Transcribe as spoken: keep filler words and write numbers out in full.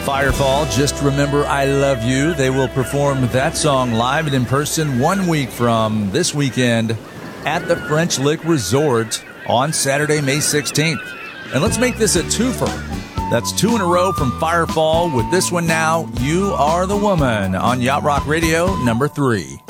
Firefall, Just Remember I Love You. They will perform that song live and in person one week from this weekend at the French Lick Resort on Saturday, May sixteenth. And let's make this a twofer. That's two in a row from Firefall with this one now, You Are the Woman, on Yacht Rock Radio number three.